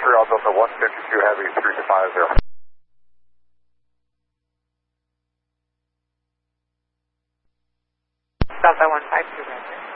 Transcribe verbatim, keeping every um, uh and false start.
Montreal Delta one fifty-two Heavy three five zero. Delta one five two, Roger.